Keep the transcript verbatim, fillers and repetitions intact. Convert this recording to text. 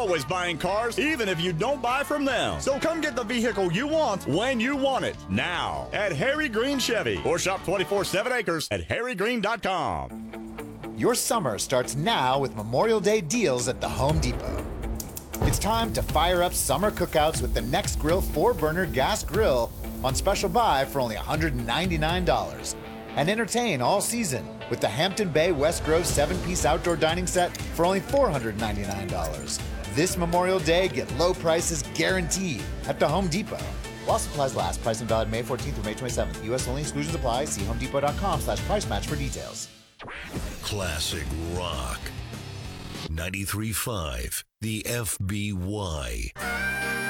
always buying cars, even if you don't buy from them. So come get the vehicle you want when you want it. Now at Harry Green Chevy. Or shop twenty-four seven acres at harry green dot com. Your summer starts now with Memorial Day deals at the Home Depot. It's time to fire up summer cookouts with the Nextgrill four burner gas grill on special buy for only one hundred ninety-nine dollars. And entertain all season with the Hampton Bay West Grove seven piece outdoor dining set for only four hundred ninety-nine dollars. This Memorial Day, get low prices guaranteed at the Home Depot. While supplies last, price and valid May fourteenth through May twenty-seventh. U S only, exclusions apply. See homedepot.com slash price match for details. Classic rock. ninety-three point five, the F B Y.